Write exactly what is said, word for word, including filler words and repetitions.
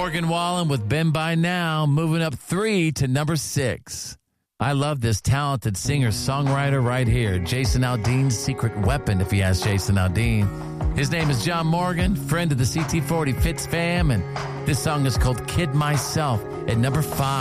Morgan Wallen with Been By Now, moving up three to number six. I love this talented singer-songwriter right here, Jason Aldean's secret weapon, if you ask Jason Aldean. His name is John Morgan, friend of the C T forty Fitz fam, and this song is called Kid Myself at number five.